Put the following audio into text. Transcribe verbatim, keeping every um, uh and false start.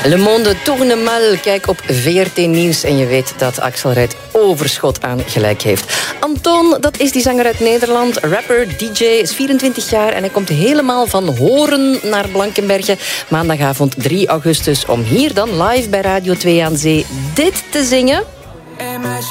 Le Monde tourne mal. Kijk op V R T Nieuws en je weet dat Axel Red overschot aan gelijk heeft. Antoon, dat is die zanger uit Nederland. Rapper, D J, is vierentwintig jaar en hij komt helemaal van Horen naar Blankenberge. Maandagavond drie augustus om hier dan live bij Radio twee aan Zee dit te zingen.